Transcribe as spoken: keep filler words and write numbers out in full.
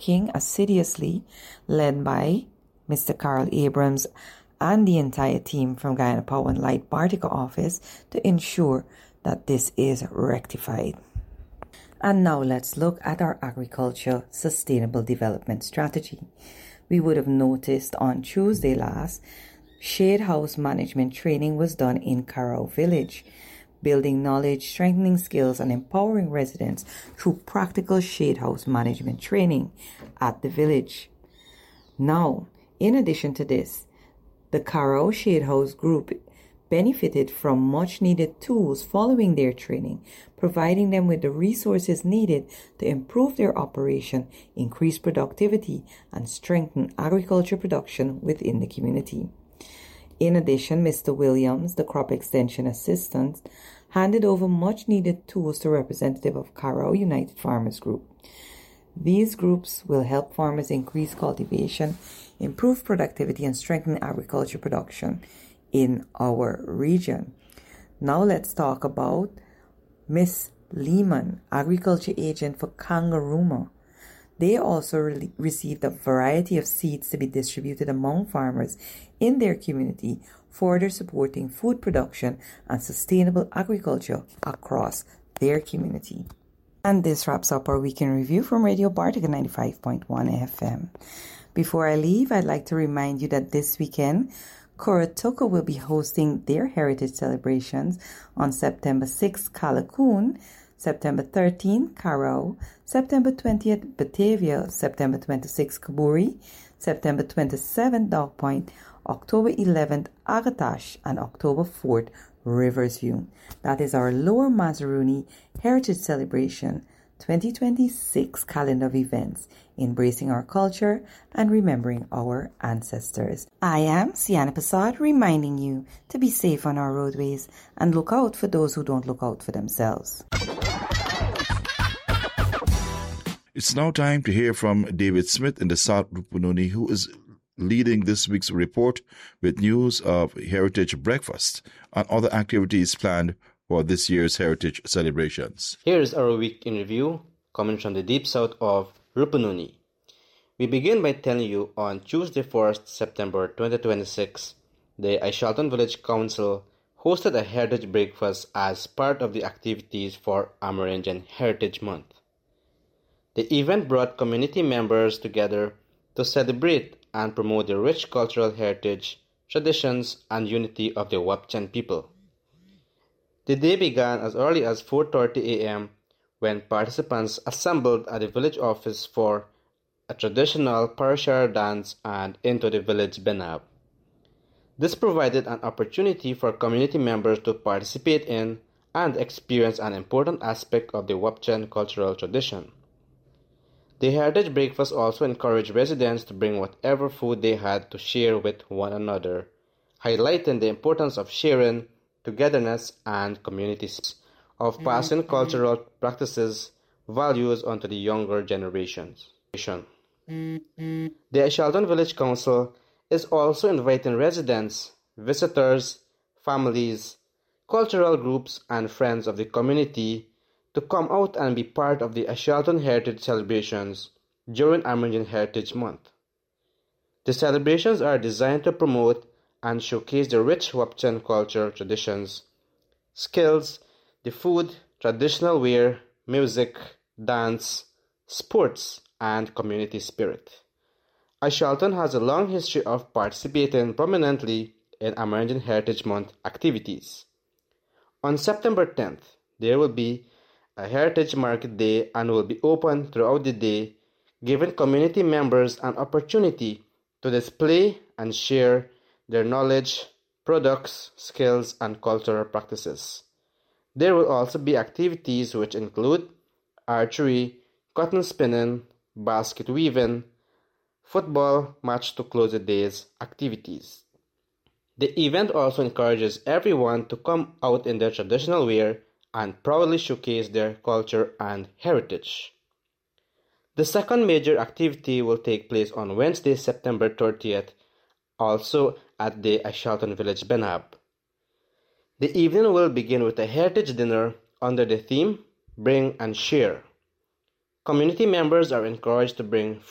working assiduously, led by Mister Carl Abrams and the entire team from Guyana Power and Light Bartica office to ensure that this is rectified. And now let's look at our agriculture sustainable development strategy. We would have noticed on Tuesday last, Shade House management training was done in Carao Village, building knowledge, strengthening skills, and empowering residents through practical shade house management training at the village. Now, in addition to this, the Carao Shade House group benefited from much needed tools following their training, providing them with the resources needed to improve their operation, increase productivity, and strengthen agriculture production within the community. In addition, Mister Williams, the crop extension assistant, handed over much needed tools to representative of Carao United Farmers Group. These groups will help farmers increase cultivation, improve productivity, and strengthen agriculture production in our region. Now let's talk about Miss Lehman, agriculture agent for Kangaroo. They also re- received a variety of seeds to be distributed among farmers in their community, further supporting food production and sustainable agriculture across their community. And this wraps up our weekend review from Radio Bartica ninety-five point one F M. Before I leave, I'd like to remind you that this weekend, Coratoka will be hosting their heritage celebrations on September sixth, Callicoon, September thirteenth, Carao, September twentieth, Batavia, September twenty-sixth, Kaburi, September twenty-seventh, Dog Point, October eleventh, Agatash, and October fourth, Riversview. That is our Lower Mazaruni Heritage Celebration twenty twenty-six calendar of events, embracing our culture and remembering our ancestors. I am Sienna Passad, reminding you to be safe on our roadways and look out for those who don't look out for themselves. It's now time to hear from David Smith in the South Rupununi, who is leading this week's report with news of Heritage Breakfast and other activities planned for this year's Heritage celebrations. Here's our week in review, coming from the deep south of Rupununi. We begin by telling you on Tuesday, fourth September twenty twenty-six, the Aishalton Village Council hosted a Heritage Breakfast as part of the activities for Amerindian Heritage Month. The event brought community members together to celebrate and promote the rich cultural heritage, traditions, and unity of the Wapchan people. The day began as early as four thirty a.m. when participants assembled at the village office for a traditional Parashar dance and into the village benab. This provided an opportunity for community members to participate in and experience an important aspect of the Wapchan cultural tradition. The Heritage Breakfast also encouraged residents to bring whatever food they had to share with one another, highlighting the importance of sharing, togetherness, and community of passing cultural practices, values onto the younger generations. The Aishalton Village Council is also inviting residents, visitors, families, cultural groups, and friends of the community to come out and be part of the Aishalton Heritage celebrations during Amerindian Heritage Month. The celebrations are designed to promote and showcase the rich Wapchan culture traditions, skills, the food, traditional wear, music, dance, sports, and community spirit. Aishalton has a long history of participating prominently in Amerindian Heritage Month activities. On September tenth, there will be a Heritage Market Day and will be open throughout the day, giving community members an opportunity to display and share their knowledge, products, skills, and cultural practices. There will also be activities which include archery, cotton spinning, basket weaving, football match to close the day's activities. The event also encourages everyone to come out in their traditional wear and proudly showcase their culture and heritage. The second major activity will take place on Wednesday, September thirtieth, also at the Aishalton Village Benab. The evening will begin with a heritage dinner under the theme Bring and Share. Community members are encouraged to bring